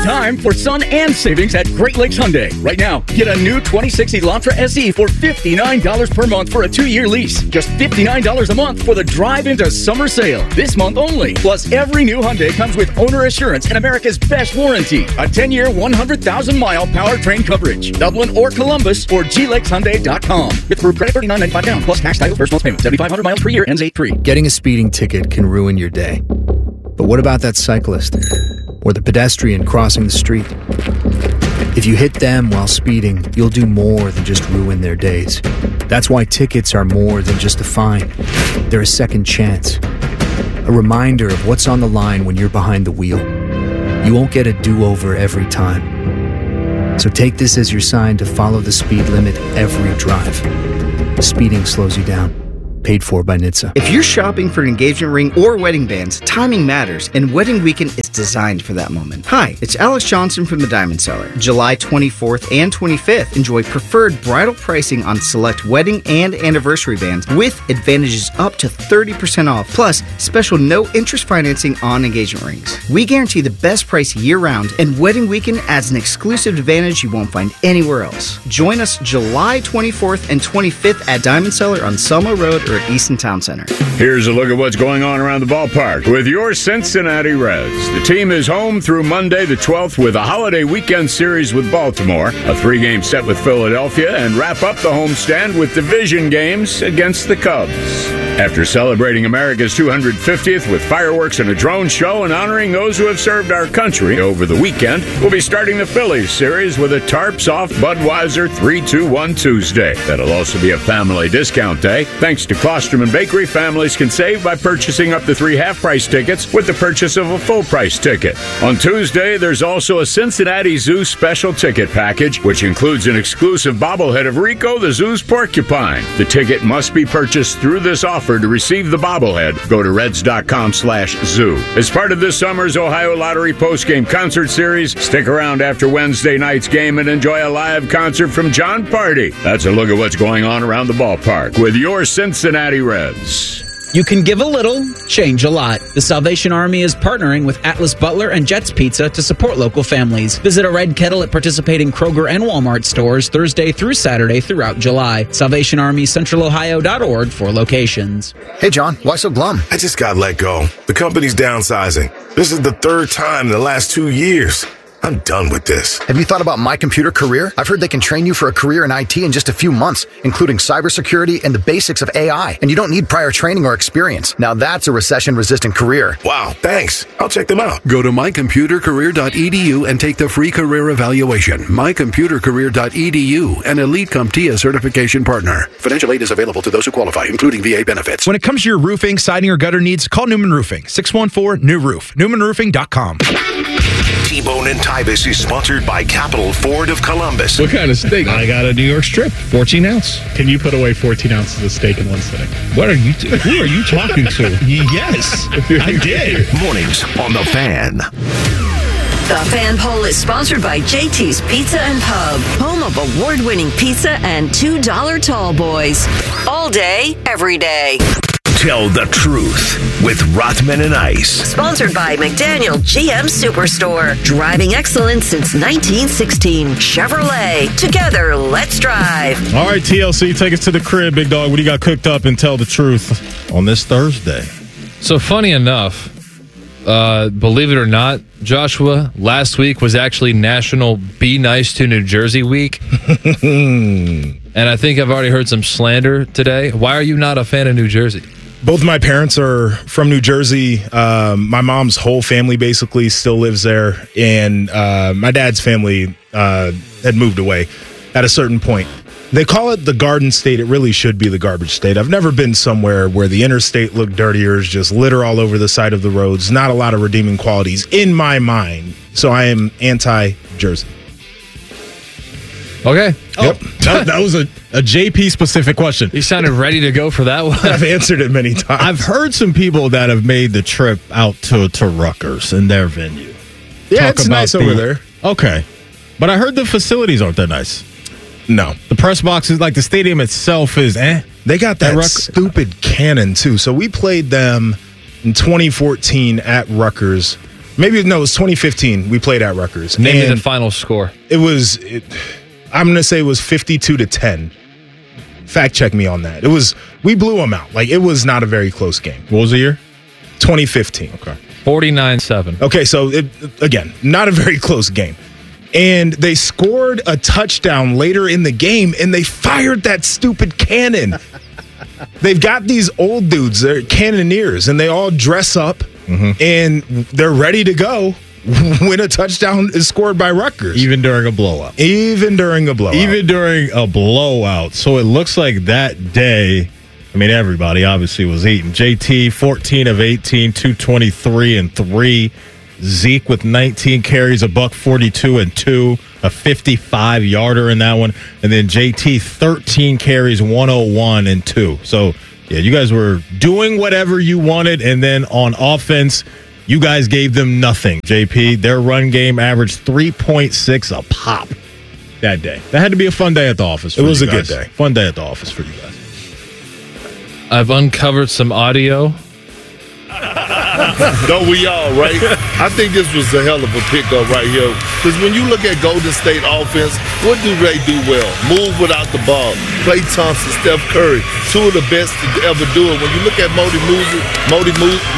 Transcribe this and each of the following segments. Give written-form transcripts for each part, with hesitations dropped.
time for sun and savings at Great Lakes Hyundai. Right now, get a new 2060 Elantra SE for $59 per month for a 2-year lease. Just $59 a month for the drive into summer sale. This month only. Plus, every new Hyundai comes with owner assurance and America's best warranty. A 10-year, 100,000-mile powertrain coverage. Dublin or Columbus or glakeshyundai.com. With approved credit $39.95 down. Plus tax, title, first month payment. 7,500 miles per year. Ends 8-3. Getting a speeding ticket can ruin your day. But what about that cyclist? Or the pedestrian crossing the street? If you hit them while speeding, you'll do more than just ruin their days. That's why tickets are more than just a fine. They're a second chance. A reminder of what's on the line when you're behind the wheel. You won't get a do-over every time. So take this as your sign to follow the speed limit every drive. Speeding slows you down. Paid for by NHTSA. If you're shopping for an engagement ring or wedding bands, timing matters, and Wedding Weekend is designed for that moment. Hi, it's Alex Johnson from the Diamond Seller. July 24th and 25th, enjoy preferred bridal pricing on select wedding and anniversary bands with advantages up to 30% off, plus special no-interest financing on engagement rings. We guarantee the best price year-round, and Wedding Weekend adds an exclusive advantage you won't find anywhere else. Join us July 24th and 25th at Diamond Seller on Selma Road or at Easton Town Center. Here's a look at what's going on around the ballpark with your Cincinnati Reds. The team is home through Monday the 12th with a holiday weekend series with Baltimore, a 3-game set with Philadelphia, and wrap up the homestand with division games against the Cubs. After celebrating America's 250th with fireworks and a drone show and honoring those who have served our country over the weekend, we'll be starting the Phillies series with a Tarps Off Budweiser 3-2-1 Tuesday. That'll also be a family discount day. Thanks to Klosterman Bakery, families can save by purchasing up to 3 half-price tickets with the purchase of a full-price ticket. On Tuesday, there's also a Cincinnati Zoo special ticket package, which includes an exclusive bobblehead of Rico, the zoo's porcupine. The ticket must be purchased through this offer to receive the bobblehead. Go to reds.com/zoo. As part of this summer's Ohio Lottery postgame concert series, stick around after Wednesday night's game and enjoy a live concert from John Party. That's a look at what's going on around the ballpark with your Cincinnati Reds. You can give a little, change a lot. The Salvation Army is partnering with Atlas Butler and Jets Pizza to support local families. Visit a Red Kettle at participating Kroger and Walmart stores Thursday through Saturday throughout July. SalvationArmyCentralOhio.org for locations. Hey, John, why so glum? I just got let go. The company's downsizing. This is the 3rd time in the last 2 years. I'm done with this. Have you thought about My Computer Career? I've heard they can train you for a career in IT in just a few months, including cybersecurity and the basics of AI. And you don't need prior training or experience. Now that's a recession-resistant career. Wow, thanks. I'll check them out. Go to mycomputercareer.edu and take the free career evaluation. Mycomputercareer.edu, an Elite CompTIA certification partner. Financial aid is available to those who qualify, including VA benefits. When it comes to your roofing, siding, or gutter needs, call Newman Roofing. 614-NEW-ROOF. NewmanRoofing.com. T-Bone and Tybus is sponsored by Capital Ford of Columbus. What kind of steak? I got a New York strip, 14 ounce. Can you put away 14 ounces of steak in one sitting? What are you? Who are you talking to? Yes, I did. Mornings on The Fan. The Fan Poll is sponsored by JT's Pizza and Pub, home of award-winning pizza and $2 tall boys. All day, every day. Tell the truth with Rothman and Ice. Sponsored by McDaniel GM Superstore. Driving excellence since 1916. Chevrolet. Together, let's drive. All right, TLC, take us to the crib, big dog. What do you got cooked up and tell the truth on this Thursday? So funny enough, believe it or not, Joshua, last week was actually National Be Nice to New Jersey Week. And I think I've already heard some slander today. Why are you not a fan of New Jersey? Both my parents are from New Jersey. My mom's whole family basically still lives there. And my dad's family had moved away at a certain point. They call it the Garden State. It really should be the Garbage State. I've never been somewhere where the interstate looked dirtier, just litter all over the side of the roads, not a lot of redeeming qualities in my mind. So I am anti-Jersey. Okay. Yep. That was a JP-specific question. You sounded ready to go for that one. I've answered it many times. I've heard some people that have made the trip out to Rutgers in their venue. Yeah, it's nice over there. Okay. But I heard the facilities aren't that nice. No. The press box is like the stadium itself is They got that stupid cannon, too. So we played them in 2014 at Rutgers. Maybe, no, it was 2015. We played at Rutgers. Name me the final score. I'm going to say it was 52-10. Fact check me on that. We blew them out. Like, it was not a very close game. What was the year? 2015. Okay. 49-7. Okay, so again, not a very close game. And they scored a touchdown later in the game, and they fired that stupid cannon. They've got these old dudes, they're cannoneers, and they all dress up, and they're ready to go when a touchdown is scored by Rutgers. Even during a blowout. Even during a blowout. So it looks like that day, I mean, everybody obviously was eating. JT, 14 of 18, 223 and 3. Zeke with 19 carries, $142 and 2, a 55-yarder in that one. And then JT, 13 carries, 101 and 2. So, yeah, you guys were doing whatever you wanted. And then on offense, you guys gave them nothing. JP, their run game averaged 3.6 a pop that day. That had to be a fun day at the office for you guys. It was a good day. Fun day at the office for you guys. I've uncovered some audio. Don't we all, right? I think this was a hell of a pickup right here. Because when you look at Golden State offense, what do they do well? Move without the ball. Klay Thompson, Steph Curry, two of the best to ever do it. When you look at Moses Moody, when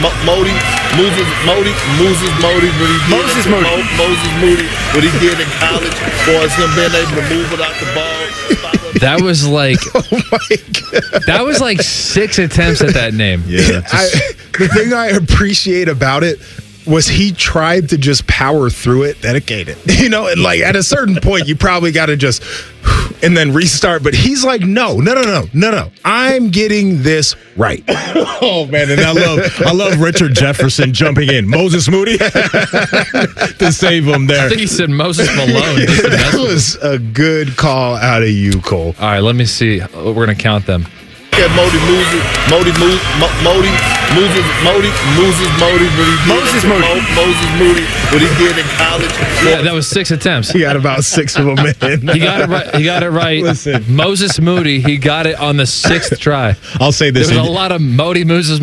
he did in college, as far as him being able to move without the ball. That was like, that was like 6 attempts at that name. Yeah. The thing I appreciate about it was he tried to just power through it, dedicated. You know, and like at a certain point, you probably got to just and then restart. But he's like, no. I'm getting this right. Oh man, and I love Richard Jefferson jumping in. Moses Moody to save him there. I think he said Moses Malone. That was a good call out of you, Cole. All right, let me see. We're going to count them. At Moses Moody, what he did in college. Yeah, that was 6 attempts. He got about 6 of them in. He got it right. Listen. Moses Moody, he got it on the 6th try. I'll say this. There was a lot of Moses.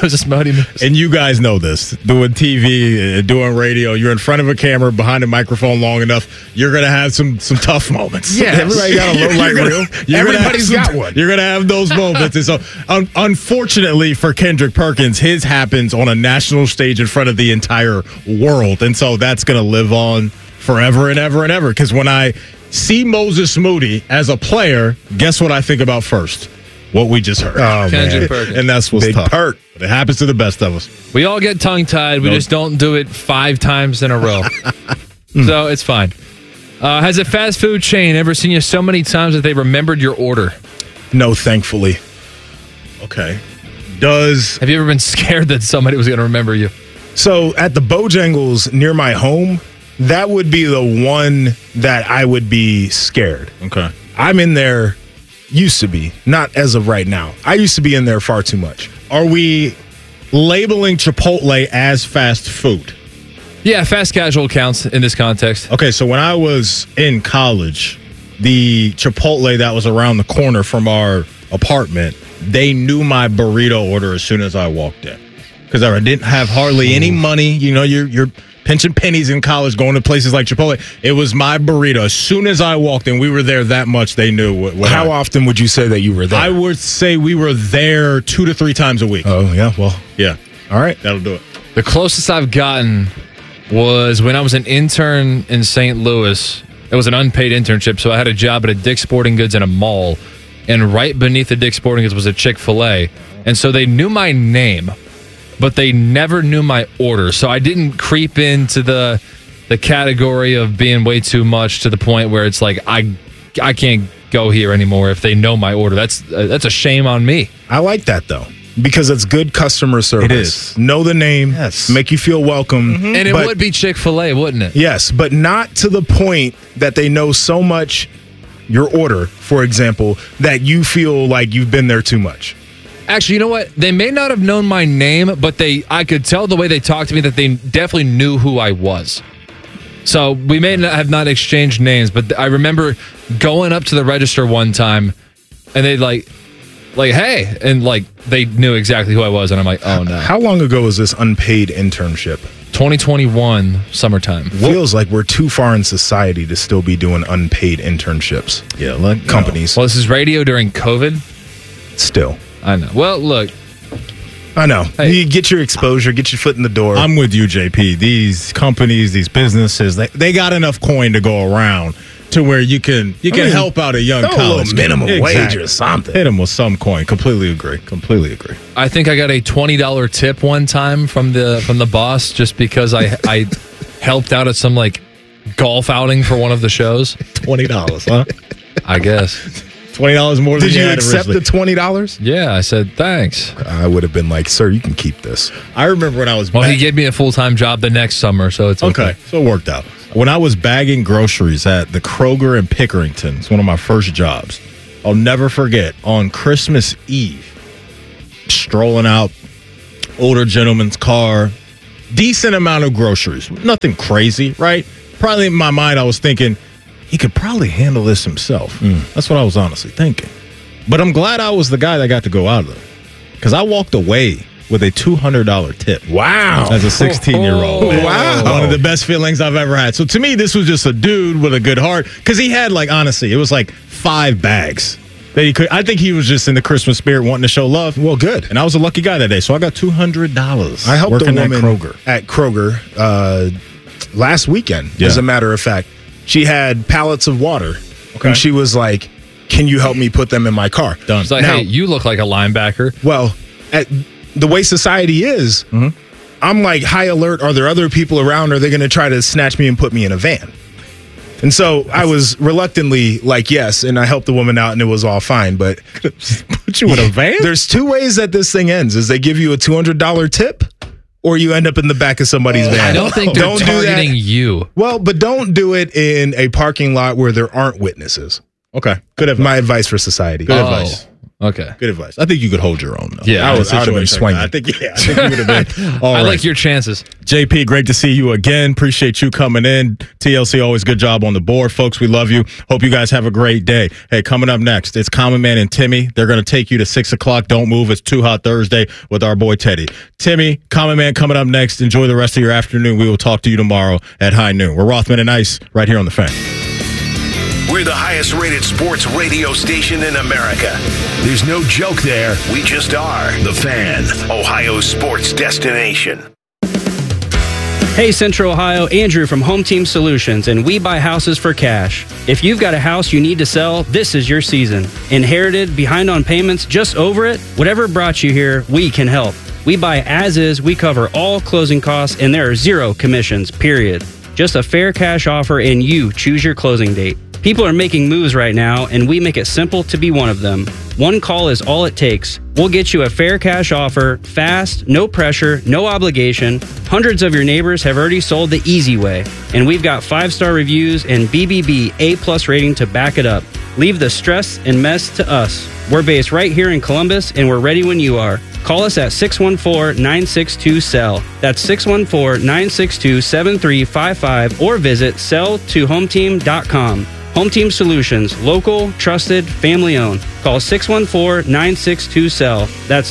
And you guys know this. Doing TV, doing radio, you're in front of a camera, behind a microphone long enough, you're going to have some tough moments. Yeah, everybody got a low light reel. Everybody's got one. You're going to have those moments. And so, unfortunately for Kendrick Perkins, his happens on a national stage in front of the entire world. And so that's going to live on forever and ever and ever. Because when I see Moses Moody as a player, guess what I think about first? What we just heard. Oh, Kendrick Perkins. And that's what's Big tough. Perk. But it happens to the best of us. We all get tongue-tied. We just don't do it 5 times in a row. So it's fine. Has a fast food chain ever seen you so many times that they remembered your order? No, thankfully. Okay. Have you ever been scared that somebody was going to remember you? So at the Bojangles near my home, that would be the one that I would be scared. Okay. I'm in there, used to be, not as of right now. I used to be in there far too much. Are we labeling Chipotle as fast food? Yeah, fast casual counts in this context. Okay, so when I was in college, the Chipotle that was around the corner from our apartment, they knew my burrito order as soon as I walked in. Because I didn't have hardly any money. You know, you're pinching pennies in college going to places like Chipotle. It was my burrito. As soon as I walked in, we were there that much. They knew what How often would you say that you were there? I would say we were there 2 to 3 times a week. Oh, yeah. Well, yeah. All right. That'll do it. The closest I've gotten was when I was an intern in St. Louis. It was an unpaid internship, so I had a job at a Dick's Sporting Goods in a mall. And right beneath the Dick's Sporting Goods was a Chick-fil-A. And so they knew my name, but they never knew my order. So I didn't creep into the category of being way too much to the point where it's like I can't go here anymore if they know my order. That's a shame on me. I like that, though, because it's good customer service. It is. Know the name, yes. Make you feel welcome. Mm-hmm. And it would be Chick-fil-A, wouldn't it? Yes, but not to the point that they know so much your order, for example, that you feel like you've been there too much. Actually, you know what? They may not have known my name, but I could tell the way they talked to me that they definitely knew who I was. So we may not have exchanged names, but I remember going up to the register one time, and they'd like, hey, and like they knew exactly who I was, and I'm like, oh no. How long ago was this unpaid internship? 2021 summertime. Feels like we're too far in society to still be doing unpaid internships. Yeah, like companies. Well, this is radio during COVID. Still. I know. Well, look. I know. Hey. You get your exposure, get your foot in the door. I'm with you, JP. These companies, these businesses, they got enough coin to go around to where you can help out a young college minimum wage or something. Hit them with some coin. Completely agree. I think I got a $20 tip one time from the boss just because I helped out at some like golf outing for one of the shows. $20, huh? I guess. $20 more than Did you accept the $20? Yeah, I said thanks. I would have been like, sir, you can keep this. I remember when I was he gave me a full-time job the next summer, so it's okay. So it worked out. When I was bagging groceries at the Kroger in Pickerington, it's one of my first jobs. I'll never forget, on Christmas Eve, strolling out, older gentleman's car, decent amount of groceries, nothing crazy, right? Probably in my mind, I was thinking, he could probably handle this himself. That's what I was honestly thinking. But I'm glad I was the guy that got to go out of there. Because I walked away with a $200 tip. Wow. As a 16-year-old. Wow. One of the best feelings I've ever had. So to me, this was just a dude with a good heart. Because he had, like, honestly, it was like 5 bags that he could. I think he was just in the Christmas spirit wanting to show love. Well, good. And I was a lucky guy that day. So I got $200. I helped working a woman at Kroger last weekend, as a matter of fact. She had pallets of water, and she was like, can you help me put them in my car? Done. It's like, now, hey, you look like a linebacker. Well, the way society is, I'm like high alert. Are there other people around? Or are they going to try to snatch me and put me in a van? And so I was reluctantly like, yes, and I helped the woman out, and it was all fine. But put you in a van? There's 2 ways that this thing ends. Is they give you a $200 tip, or you end up in the back of somebody's van. I don't think they're targeting you. Well, but don't do it in a parking lot where there aren't witnesses. Okay. Good advice. My advice for society. Good advice. Okay. Good advice. I think you could hold your own, though. Yeah, I would have been swinging. I think you would have been all I right. like your chances. JP, great to see you again. Appreciate you coming in. TLC, always good job on the board. Folks, we love you. Hope you guys have a great day. Hey, coming up next, it's Common Man and Timmy. They're going to take you to 6 o'clock. Don't move. It's Too Hot Thursday with our boy Teddy. Timmy, Common Man coming up next. Enjoy the rest of your afternoon. We will talk to you tomorrow at high noon. We're Rothman and Ice right here on The Fan. We're the highest rated sports radio station in America. There's no joke there. We just are. The Fan, Ohio's sports destination. Hey, Central Ohio, Andrew from Home Team Solutions, and we buy houses for cash. If you've got a house you need to sell, this is your season. Inherited, behind on payments, just over it? Whatever brought you here, we can help. We buy as is, we cover all closing costs, and there are 0 commissions, period. Just a fair cash offer, and you choose your closing date. People are making moves right now, and we make it simple to be one of them. One call is all it takes. We'll get you a fair cash offer, fast, no pressure, no obligation. Hundreds of your neighbors have already sold the easy way, and we've got 5-star reviews and BBB A+ rating to back it up. Leave the stress and mess to us. We're based right here in Columbus, and we're ready when you are. Call us at 614-962-SELL. That's 614-962-7355, or visit sell2hometeam.com. Home Team Solutions, local, trusted, family owned. Call 614-962-SELL. That's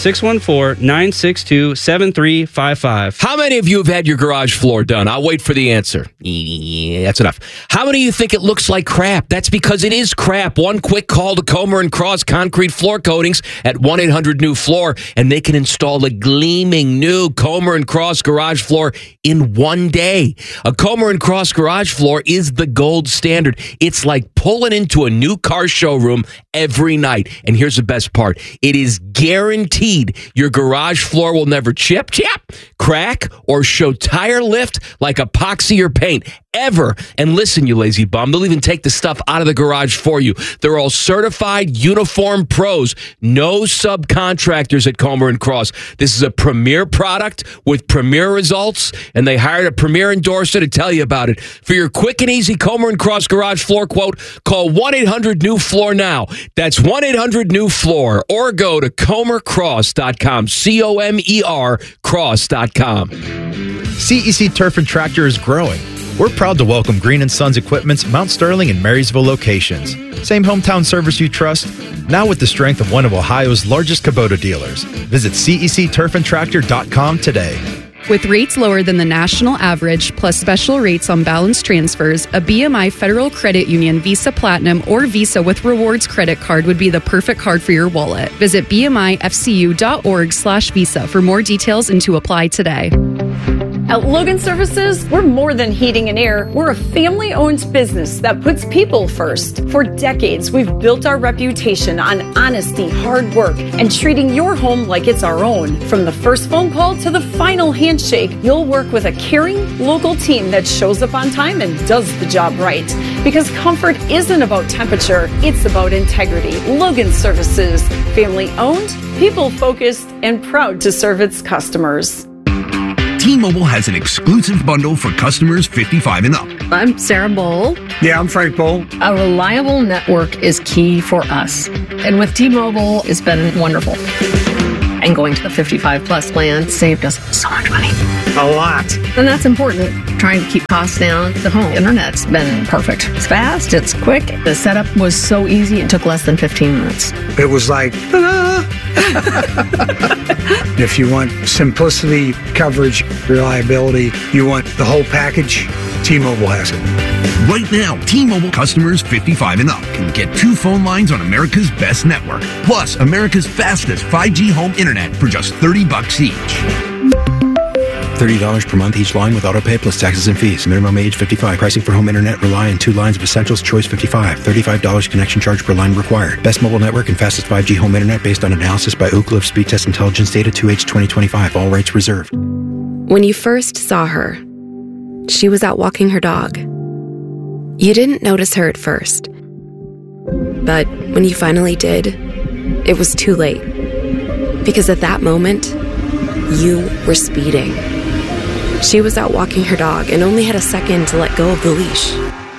614-962-7355. How many of you have had your garage floor done? I'll wait for the answer. Yeah, that's enough. How many of you think it looks like crap? That's because it is crap. One quick call to Comer and Cross Concrete Floor Coatings at 1-800-NEW-FLOOR, and they can install a gleaming new Comer and Cross garage floor in one day. A Comer and Cross garage floor is the gold standard. It's like pulling into a new car showroom every night. And here's the best part. It is guaranteed your garage floor will never chip, crack, or show tire lift like epoxy or paint. Ever. And listen, you lazy bum, they'll even take the stuff out of the garage for you. They're all certified uniform pros. No subcontractors at Comer and Cross. This is a premier product with premier results, and they hired a premier endorser to tell you about it. For your quick and easy Comer and Cross garage floor quote, call 1-800-NEW-FLOOR now. That's 1-800-NEW-FLOOR, or go to comercross.com. COMER cross.com. CEC Turf and Tractor is growing. We're proud to welcome Green & Sons Equipment's Mount Sterling and Marysville locations. Same hometown service you trust, now with the strength of one of Ohio's largest Kubota dealers. Visit CECturfandtractor.com today. With rates lower than the national average, plus special rates on balance transfers, a BMI Federal Credit Union Visa Platinum or Visa with Rewards credit card would be the perfect card for your wallet. Visit bmifcu.org/visa for more details and to apply today. At Logan Services, we're more than heating and air. We're a family-owned business that puts people first. For decades, we've built our reputation on honesty, hard work, and treating your home like it's our own. From the first phone call to the final handshake, you'll work with a caring, local team that shows up on time and does the job right. Because comfort isn't about temperature, it's about integrity. Logan Services, family-owned, people-focused, and proud to serve its customers. T-Mobile has an exclusive bundle for customers 55 and up. I'm Sarah Bowl. Yeah, I'm Frank Bowl. A reliable network is key for us. And with T-Mobile, it's been wonderful. And going to the 55 plus plan saved us so much money. A lot. And that's important. Trying to keep costs down. The home internet's been perfect. It's fast, it's quick. The setup was so easy, it took less than 15 minutes. It was like, ta-da! If you want simplicity, coverage, reliability, you want the whole package, T-Mobile has it. Right now, T-Mobile customers 55 and up can get 2 phone lines on America's best network, plus America's fastest 5G home internet for just $30 each. $30 per month each line with autopay plus taxes and fees. Minimum age 55. Pricing for home internet rely on 2 lines of essentials. Choice 55. $35 connection charge per line required. Best mobile network and fastest 5G home internet based on analysis by Ookla of Speed Test Intelligence data 2H 2025. All rights reserved. When you first saw her, she was out walking her dog. You didn't notice her at first. But when you finally did, it was too late. Because at that moment, you were speeding. She was out walking her dog and only had a second to let go of the leash.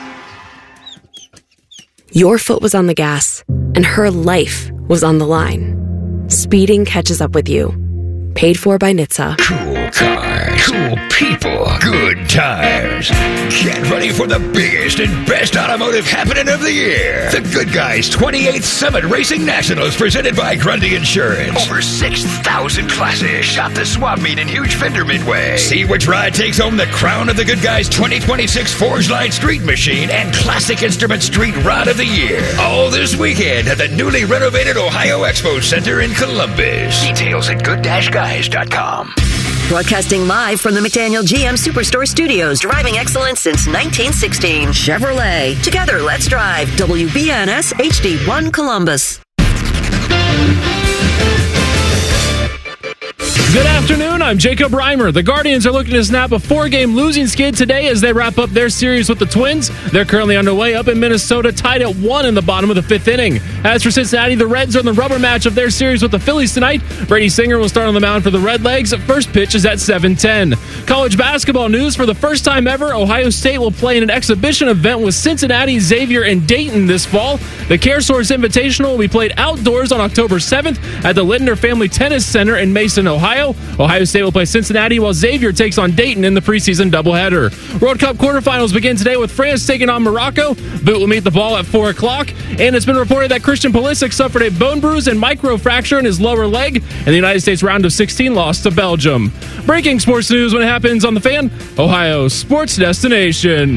Your foot was on the gas, and her life was on the line. Speeding catches up with you. Paid for by NHTSA. Cool cars, cool people, good tires. Get ready for the biggest and best automotive happening of the year. The Good Guys 28th Summit Racing Nationals presented by Grundy Insurance. Over 6,000 classes. Shop the swap meet in Huge Fender Midway. See which ride takes home the crown of the Good Guys 2026 Forge Line Street Machine and Classic Instrument Street Rod of the Year. All this weekend at the newly renovated Ohio Expo Center in Columbus. Details at good-guys.com. Broadcasting live from the McDaniel GM Superstore Studios, driving excellence since 1916. Chevrolet. Together, let's drive. WBNS HD1 Columbus. Good afternoon, I'm Jacob Reimer. The Guardians are looking to snap a 4-game losing skid today as they wrap up their series with the Twins. They're currently underway up in Minnesota, tied at 1 in the bottom of the 5th inning. As for Cincinnati, the Reds are in the rubber match of their series with the Phillies tonight. Brady Singer will start on the mound for the Redlegs. First pitch is at 7:10. College basketball news. For the first time ever, Ohio State will play in an exhibition event with Cincinnati, Xavier, and Dayton this fall. The CareSource Invitational will be played outdoors on October 7th at the Lindner Family Tennis Center in Mason, Ohio. Ohio State will play Cincinnati while Xavier takes on Dayton in the preseason doubleheader. World Cup quarterfinals begin today with France taking on Morocco. Boot will meet the ball at 4 o'clock. And it's been reported that Christian Pulisic suffered a bone bruise and microfracture in his lower leg, and the United States round of 16 lost to Belgium. Breaking sports news when it happens on The Fan, Ohio's sports destination.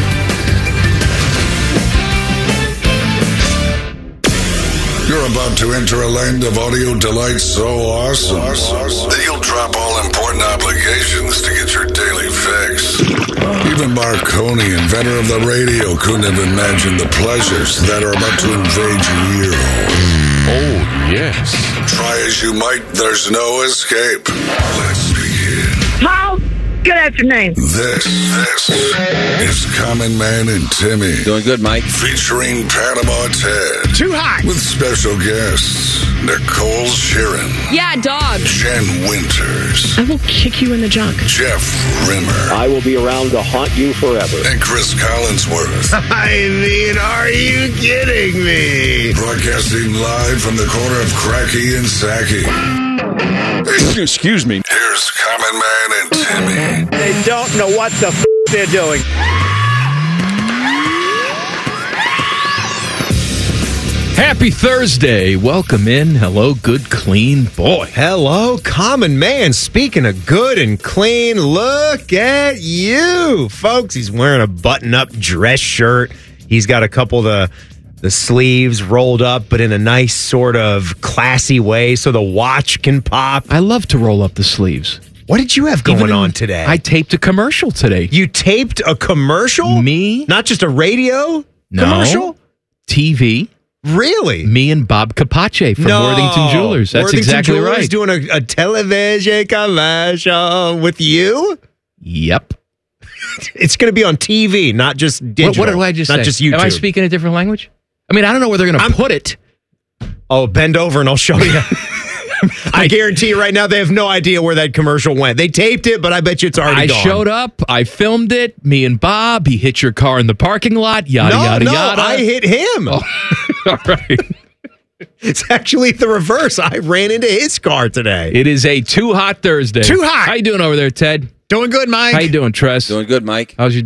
You're about to enter a land of audio delight so awesome that you'll drop all important obligations to get your daily fix. Even Marconi, inventor of the radio, couldn't have imagined the pleasures that are about to invade your ear hole. Oh, yes. Try as you might, there's no escape. Let's begin. Paul, good afternoon. This is Common Man and Timmy. Doing good, Mike. Featuring Panama Ted. Too hot. With special guests, Nicole Sheeran. Yeah, dog. Jen Winters. I will kick you in the junk. Jeff Rimmer. I will be around to haunt you forever. And Chris Collinsworth. I mean, are you kidding me? Broadcasting live from the corner of Cracky and Sacky. Excuse me. Here's Common Man and Timmy. They don't know what the they're doing. Happy Thursday. Welcome in. Hello, good, clean boy. Hello, common man. Speaking of good and clean, look at you. Folks, he's wearing a button-up dress shirt. He's got a couple of the sleeves rolled up, but in a nice sort of classy way so the watch can pop. I love to roll up the sleeves. What did you have going on today? I taped a commercial today. You taped a commercial? Me? Not just a radio commercial? TV. Really? Me and Bob Capace from Worthington Jewelers. That's Worthington exactly Jewelers right. Doing a television commercial with you? Yep. It's going to be on TV, not just digital. What did I just say? Not just YouTube. Am I speaking a different language? I mean, I don't know where they're going to put it. Oh, bend over and I'll show you. I guarantee you right now they have no idea where that commercial went. They taped it, but I bet you it's already gone. I showed up. I filmed it. Me and Bob. He hit your car in the parking lot. Yada, yada, yada. I hit him. Oh. All right. It's actually the reverse. I ran into his car today. It is a Too Hot Thursday. Too hot. How you doing over there, Ted? Doing good, Mike. How you doing, Tress? Doing good, Mike. How's your